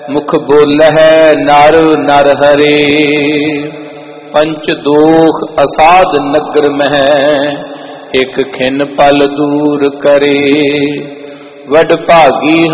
मुख बोलहै नर नर हरे। पंच दोख असाध नगर मह एक खिन पल दूर करे। वड भागी